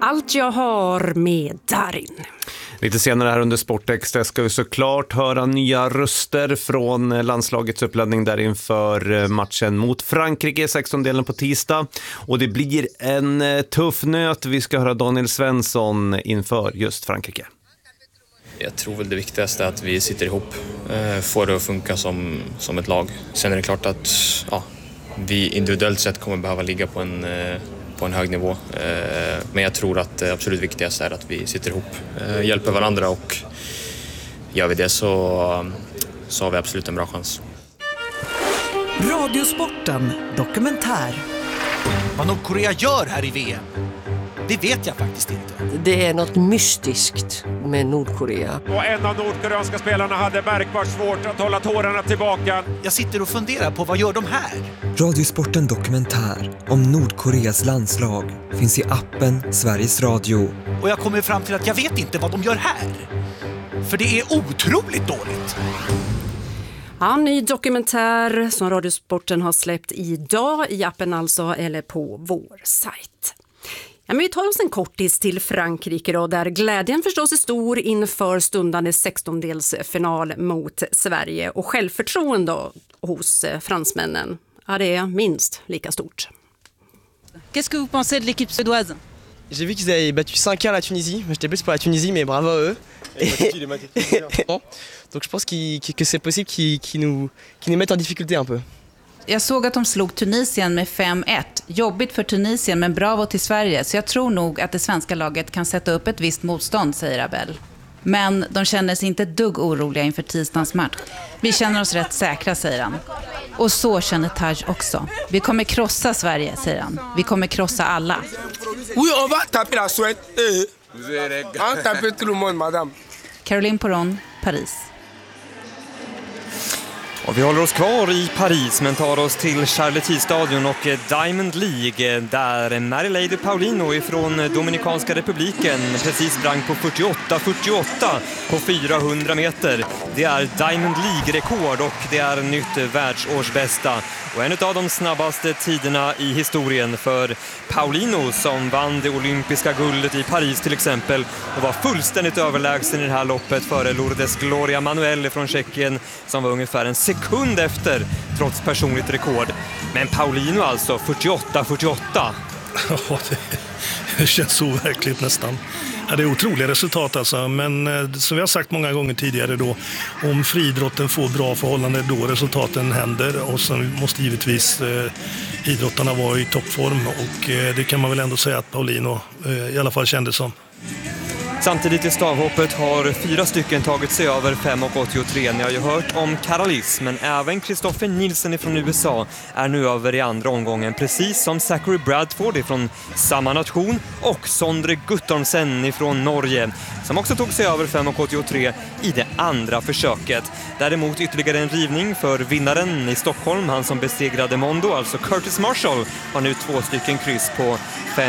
Allt jag har med Darin. Lite senare här under Sportextra ska vi såklart höra nya röster från landslagets uppladdning där inför matchen mot Frankrike, 16-delen på tisdag. Och det blir en tuff nöt. Vi ska höra Daniel Svensson inför just Frankrike. Jag tror väl det viktigaste är att vi sitter ihop, får det att funka som ett lag. Sen är det klart att vi individuellt sett kommer behöva ligga på en hög nivå. Men jag tror att det absolut viktigaste är att vi sitter ihop, hjälper varandra, och gör vi det så har vi absolut en bra chans. Radiosporten dokumentär. Vad Nordkorea gör här i VM, det vet jag faktiskt inte. Det är något mystiskt med Nordkorea. Och en av nordkoreanska spelarna hade märkbart svårt att hålla tårarna tillbaka. Jag sitter och funderar på vad gör de här? Radiosporten dokumentär om Nordkoreas landslag finns i appen Sveriges Radio. Och jag kommer fram till att jag vet inte vad de gör här. För det är otroligt dåligt. Ja, ny dokumentär som Radiosporten har släppt idag i appen alltså, eller på vår sajt. Ja, men vi tar oss en kortis till Frankrike då, där glädjen förstås är stor inför stundande 16-delsfinal mot Sverige, och självförtroende hos fransmännen. Ja, det är minst lika stort. Qu'est-ce que vous pensez de l'équipe suédoise? J'ai vu qu'ils avaient battu 5-1 la Tunisie. J'étais plus pour la Tunisie, mais bravo à eux. Donc je pense que c'est possible qu'ils nous mettent en difficulté un peu. Jag såg att de slog Tunisien med 5-1. Jobbigt för Tunisien, men bravo till Sverige. Så jag tror nog att det svenska laget kan sätta upp ett visst motstånd, säger Abel. Men de känner sig inte ett dugg oroliga inför tisdagens match. Vi känner oss rätt säkra, säger han. Och så känner Taj också. Vi kommer krossa Sverige, säger han. Vi kommer krossa alla. Oui, on va taper la Suède. On taper tout le monde, madame. Caroline Poron, Paris. Och vi håller oss kvar i Paris, men tar oss till Charletti-stadion och Diamond League, där Mary Lady Paulino ifrån Dominikanska republiken precis sprang på 48-48 på 400 meter. Det är Diamond League-rekord och det är nytt världsårsbästa. Och en av de snabbaste tiderna i historien för Paulino, som vann det olympiska guldet i Paris till exempel och var fullständigt överlägsen i det här loppet före Lourdes Gloria Manuel från Tjeckien, som var ungefär en sekund efter trots personligt rekord. Men Paulino alltså 48-48. Ja, det känns overkligt nästan. Ja, det är otroliga resultat alltså, men som vi har sagt många gånger tidigare då, om friidrotten får bra förhållanden då resultaten händer, och sen måste givetvis idrottarna vara i toppform, och det kan man väl ändå säga att Paulino i alla fall kände som. Samtidigt i stavhoppet har 4 stycken tagit sig över 5,83. Ni har ju hört om Carolis, men även Christopher Nielsen från USA är nu över i andra omgången, precis som Zachary Bradford från samma nation och Sondre Guttormsen från Norge, som också tog sig över 5,83 i det andra försöket. Däremot ytterligare en rivning för vinnaren i Stockholm, han som besegrade Mondo, alltså Curtis Marshall, har nu 2 stycken kryss på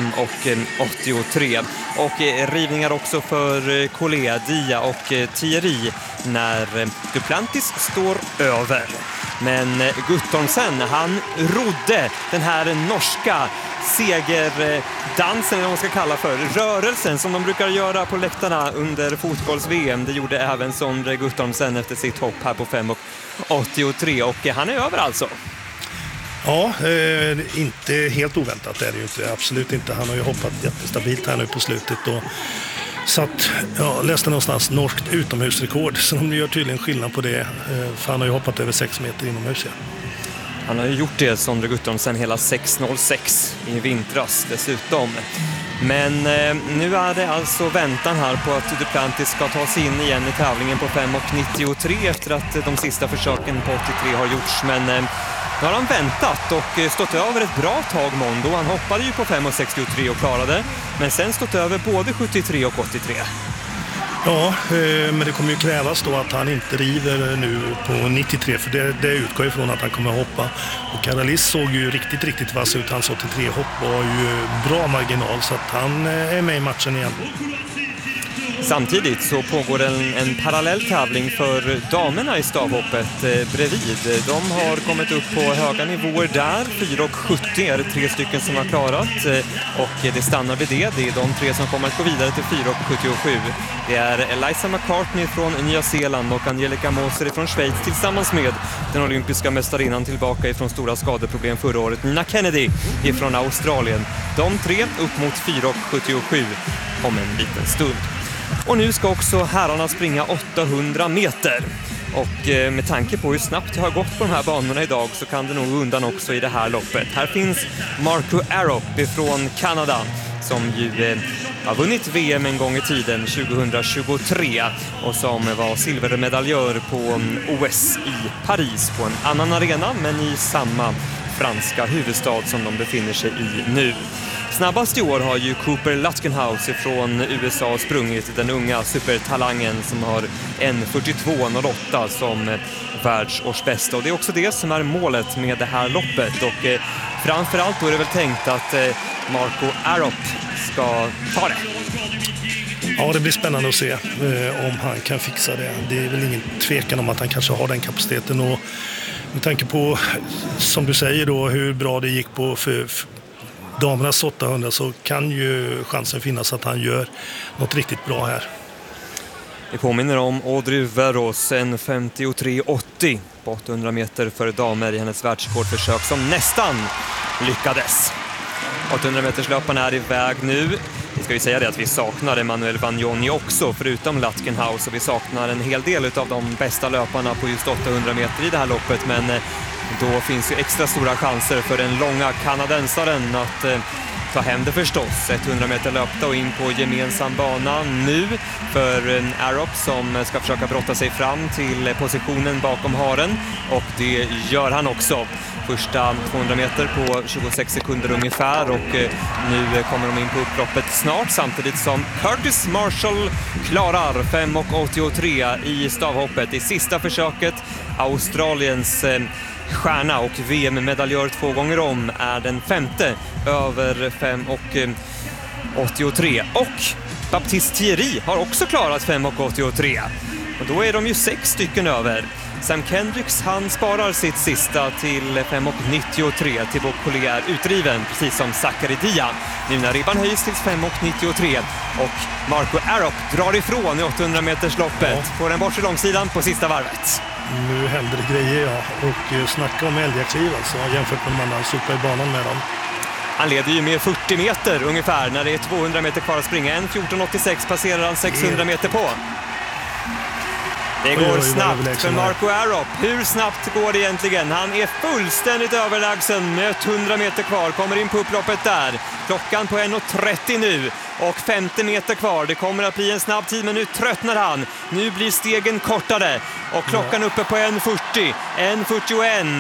5,83. Och rivningar också för Collet, Dia och Thierry när Duplantis står över. Men Guttormsen, han rodde den här norska segerdansen, eller vad man ska kalla för, rörelsen som de brukar göra på läktarna under fotbolls-VM. Det gjorde även Sondre Guttormsen efter sitt hopp här på 5,83, och han är över alltså. Ja, inte helt oväntat är det ju inte, absolut inte. Han har ju hoppat jättestabilt här nu på slutet och satt, läste någonstans norskt utomhusrekord, så de gör tydligen skillnad på det, för han har ju hoppat över 6 meter inomhus. Ja. Han har ju gjort det, Sondre Guttormsen, hela 6,06 i vintras dessutom. Men nu är det alltså väntan här på att Duplantis ska ta sig in igen i tävlingen på 5,93 efter att de sista försöken på 83 har gjorts. Men nu har han väntat och stått över ett bra tag, Mondo. Han hoppade ju på 5,63 och klarade, men sen stått över både 73 och 83. Ja, men det kommer ju krävas då att han inte river nu på 93, för det utgår ifrån att han kommer att hoppa. Och Carolis såg ju riktigt vass ut. Hans 83-hopp var ju bra marginal, så att han är med i matchen igen. Samtidigt så pågår en parallell tävling för damerna i stavhoppet bredvid. De har kommit upp på höga nivåer där. 4,70 är det 3 stycken som har klarat och det stannar vid det. Det är de 3 som kommer att gå vidare till 4,77. Det är Eliza McCartney från Nya Zeeland och Angelica Moser från Schweiz tillsammans med den olympiska mästarinnan tillbaka ifrån stora skadeproblem förra året, Nina Kennedy från Australien. De 3 upp mot 4,77 om en liten stund. Och nu ska också herrarna springa 800 meter. Och med tanke på hur snabbt det har gått på de här banorna idag så kan det nog undan också i det här loppet. Här finns Marco Arop från Kanada som ju har vunnit VM en gång i tiden 2023 och som var silvermedaljör på OS i Paris på en annan arena men i samma franska huvudstad som de befinner sig i nu. Snabbast i år har ju Cooper Lutkenhouse från USA sprungit, den unga supertalangen som har 1:42,08 som världsårsbästa. Och det är också det som är målet med det här loppet. Och framförallt då är det väl tänkt att Marco Arop ska ta det. Ja, det blir spännande att se om han kan fixa det. Det är väl ingen tvekan om att han kanske har den kapaciteten. Och med tanke på, som du säger då, hur bra det gick på för damernas 800 så kan ju chansen finnas att han gör något riktigt bra här. Vi påminner om Audrey Verros, en 53,80 på 800 meter för damer i hennes världsrekordförsök som nästan lyckades. 800 meters löparna är iväg nu. Vi ska ju säga det att vi saknar Emmanuel Vagnoni också förutom Lutkenhouse och vi saknar en hel del av de bästa löparna på just 800 meter i det här loppet, men då finns ju extra stora chanser för den långa kanadensaren att ta hem det förstås. 100 meter löpta och in på gemensam bana nu för Arop som ska försöka brotta sig fram till positionen bakom haren och det gör han också. Första 200 meter på 26 sekunder ungefär och nu kommer de in på upploppet snart samtidigt som Curtis Marshall klarar 5,83 i stavhoppet i sista försöket. Australiens stjärna och VM-medaljör 2 gånger om är den 5:e över 5,83 och Baptiste Thierry har också klarat 5,83 och då är de ju 6 stycken över. Sam Kendricks han sparar sitt sista till 5,93. Thibaut Collet är utdriven precis som Zachary Dia. Nu när ribban höjs till 5,93 och Marco Arop drar ifrån i 800 meters loppet på den bortre långsidan på sista varvet. Nu händer det grejer, ja. Och snacka om älgakliv alltså, jämfört med de andra superbanan med dem. Han leder ju med 40 meter ungefär när det är 200 meter kvar att springa. 1:14,86 passerar han 600 meter på. Det går snabbt för Marco Arop. Hur snabbt går det egentligen? Han är fullständigt överlägsen med 100 meter kvar. Kommer in på upploppet där. Klockan på 1:30 nu. Och 50 meter kvar. Det kommer att bli en snabb tid men nu tröttnar han. Nu blir stegen kortare. Och klockan uppe på 1:40. 1:41.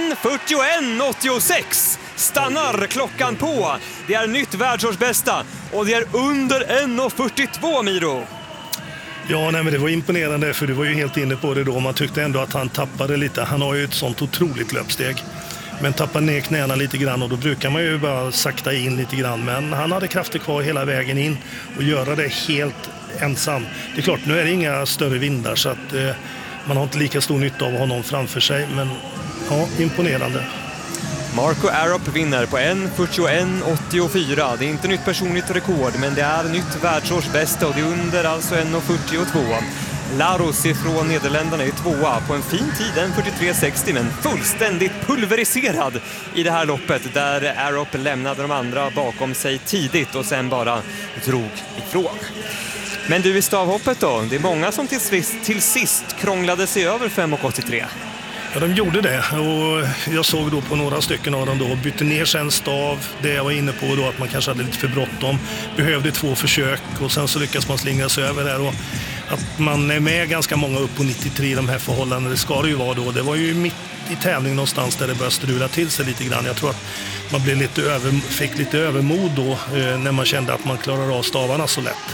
1:41,86. Stannar klockan på. Det är nytt världsårsbästa. Och det är under 1:42 Miro. Ja, nej, men det var imponerande för du var ju helt inne på det då. Man tyckte ändå att han tappade lite. Han har ju ett sånt otroligt löpsteg. Men tappar ner knäna lite grann och då brukar man ju bara sakta in lite grann. Men han hade krafter kvar hela vägen in och göra det helt ensam. Det är klart, nu är det inga större vindar så att man har inte lika stor nytta av honom framför sig. Men ja, imponerande. Marco Arop vinner på 1:41,84. Det är inte nytt personligt rekord men det är nytt världsårsbästa och det är under alltså 1:42. Laros från Nederländerna är 2:a på en fin tid, 1:43,60 men fullständigt pulveriserad i det här loppet där Arop lämnade de andra bakom sig tidigt och sen bara drog ifrån. Men du i stavhoppet då, det är många som till sist krånglade sig över 5,83. Ja, de gjorde det och jag såg då på några stycken av dem då bytte ner sig en stav, det jag var inne på då att man kanske hade lite för bråttom, behövde 2 försök och sen så lyckas man slingra sig över där och att man är med ganska många upp på 93 i de här förhållandena, det ska det ju vara då. Det var ju mitt i tävling någonstans där det började strula till sig lite grann. Jag tror att man blev fick lite övermod då när man kände att man klarar av stavarna så lätt.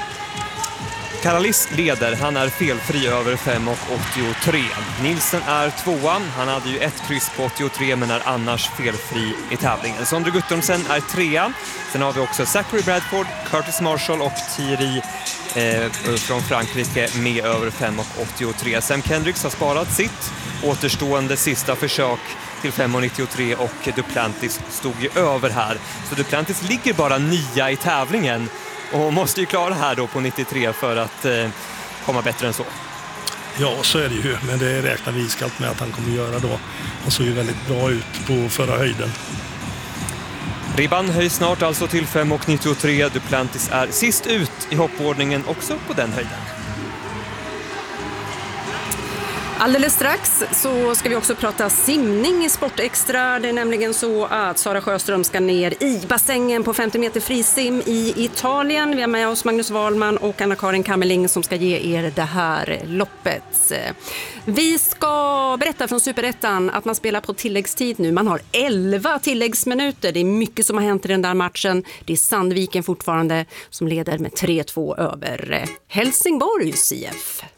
Karalis leder, han är felfri över 5,83. Nilsen är 2:a, han hade ju 1 kryss på 83 men är annars felfri i tävlingen. Sondre Guttormsen är 3:a. Sen har vi också Zachary Bradford, Curtis Marshall och Thierry från Frankrike med över 5,83. Sam Kendricks har sparat sitt återstående sista försök till 5,93 och Duplantis stod ju över här. Så Duplantis ligger bara 9 i tävlingen och måste ju klara här då på 93 för att komma bättre än så. Ja, så är det ju, men det räknar vi iskallt med att han kommer göra då. Han såg ju väldigt bra ut på förra höjden. Ribban höjs snart alltså till 5,93. Duplantis är sist ut i hoppordningen också på den höjden. Alldeles strax så ska vi också prata simning i Sportextra. Det är nämligen så att Sara Sjöström ska ner i bassängen på 50 meter frisim i Italien. Vi har med oss Magnus Wahlman och Anna-Karin Kammerling som ska ge er det här loppet. Vi ska berätta från Superettan att man spelar på tilläggstid nu. Man har 11 tilläggsminuter. Det är mycket som har hänt i den där matchen. Det är Sandviken fortfarande som leder med 3-2 över Helsingborgs IF.